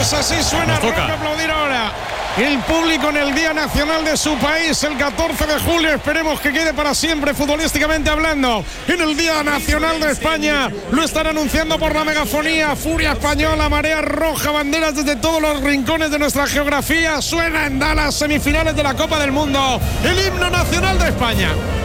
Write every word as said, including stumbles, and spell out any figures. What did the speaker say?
Pues así suena, toca aplaudir ahora el público en el Día Nacional de su país, el catorce de julio. Esperemos que quede para siempre, futbolísticamente hablando, en el Día Nacional de España. Lo están anunciando por la megafonía. Furia española, marea roja, banderas desde todos los rincones de nuestra geografía. Suena en Dallas, semifinales de la Copa del Mundo, el himno nacional de España.